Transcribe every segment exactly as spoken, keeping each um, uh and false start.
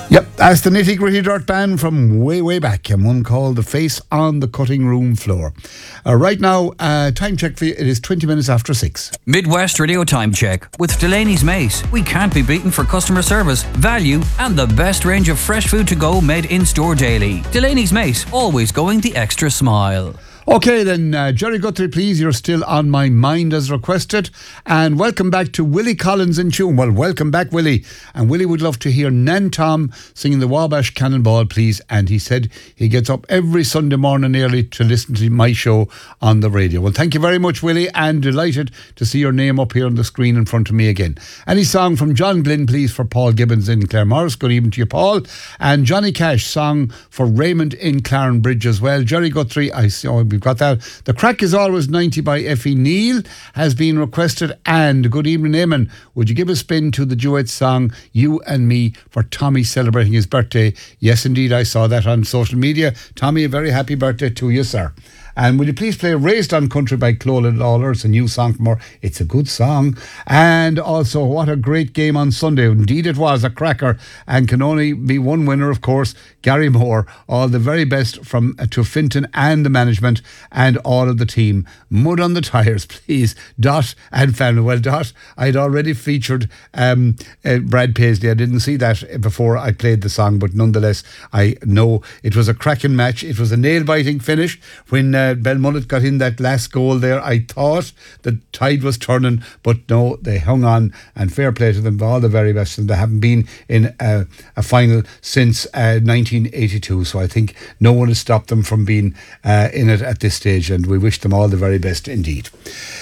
Yep, that's the Nitty Gritty Dirt Band from way, way back, and one called The Face on the Cutting Room Floor. Uh, right now, uh, time check for you, it is twenty minutes after six. Midwest Radio Time Check with Delaney's Mace. We can't be beaten for customer service, value, and the best range of fresh food to go made in store daily. Delaney's Mace, always going the extra smile. Okay then, uh, Jerry Guthrie, please, you're still on my mind as requested. And welcome back to Willie Collins in tune. Well, welcome back, Willie. And Willie would love to hear Nan Tom singing the Wabash Cannonball, please. And he said he gets up every Sunday morning early to listen to my show on the radio. Well, thank you very much, Willie, and delighted to see your name up here on the screen in front of me again. Any song from John Glynn, please, for Paul Gibbons in Claremorris. Good evening to you, Paul. And Johnny Cash, song for Raymond in Clarenbridge as well. Jerry Guthrie, I see, oh, we've got that. The Crack is Always ninety by Effie Neal has been requested. And good evening, Eamon. Would you give a spin to the duet song You and Me for Tommy celebrating his birthday? Yes, indeed, I saw that on social media. Tommy, a very happy birthday to you, sir. And would you please play Raised on Country by Clola Lawler? It's a new song from her. It's a good song. And also, what a great game on Sunday. Indeed, it was a cracker and can only be one winner, of course, Gary Moore. All the very best from uh, to Finton and the management and all of the team. Mud on the tyres, please. Dot and family. Well, Dot, I'd already featured um, uh, Brad Paisley. I didn't see that before I played the song, but nonetheless, I know it was a cracking match. It was a nail-biting finish when uh, Belmullet got in that last goal there. I thought the tide was turning, but no, they hung on, and fair play to them, all the very best. And they haven't been in a, a final since uh, nineteen eighty-two, so I think no one has stopped them from being uh, in it at this stage, and we wish them all the very best indeed.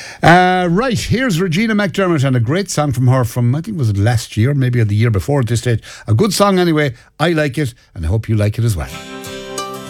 Uh, right, here's Regina McDermott and a great song from her from, I think was it last year, maybe the year before at this stage. A good song anyway. I like it, and I hope you like it as well.